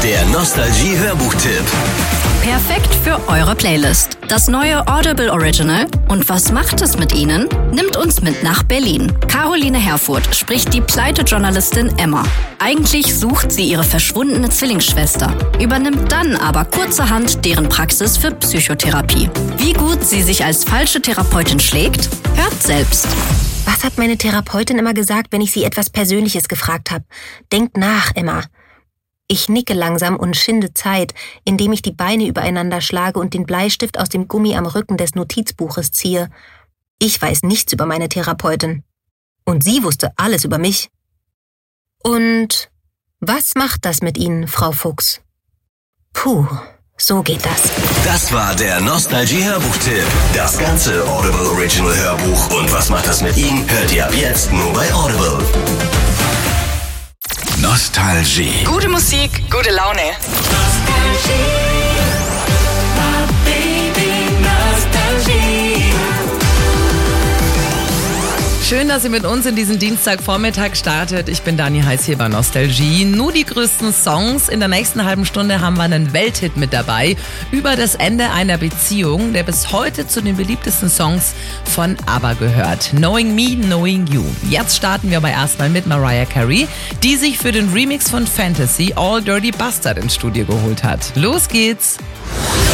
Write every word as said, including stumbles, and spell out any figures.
Der Nostalgie-Hörbuchtipp. Perfekt für eure Playlist. Das neue Audible Original Und was macht es mit Ihnen? Nimmt uns mit nach Berlin. Caroline Herfurth spricht die Pleite-Journalistin Emma. Eigentlich sucht sie ihre verschwundene Zwillingsschwester, übernimmt dann aber kurzerhand deren Praxis für Psychotherapie. Wie gut sie sich als falsche Therapeutin schlägt? Hört selbst. Was hat meine Therapeutin immer gesagt, wenn ich sie etwas Persönliches gefragt habe? Denkt nach, Emma. Ich nicke langsam und schinde Zeit, indem ich die Beine übereinander schlage und den Bleistift aus dem Gummi am Rücken des Notizbuches ziehe. Ich weiß nichts über meine Therapeutin. Und sie wusste alles über mich. Und was macht das mit Ihnen, Frau Fuchs? Puh, so geht das. Das war der Nostalgie-Hörbuchtipp. Das ganze Audible Original Hörbuch Und was macht das mit Ihnen? Hört ihr ab jetzt nur bei Audible. Nostalgie. Gute Musik, gute Laune. Schön, dass ihr mit uns in diesen Dienstagvormittag startet. Ich bin Dani Heiß hier bei Nostalgie. Nur die größten Songs. In der nächsten halben Stunde haben wir einen Welthit mit dabei über das Ende einer Beziehung, der bis heute zu den beliebtesten Songs von ABBA gehört. Knowing Me, Knowing You. Jetzt starten wir aber erstmal mit Mariah Carey, die sich für den Remix von Fantasy All Dirty Bastard ins Studio geholt hat. Los geht's!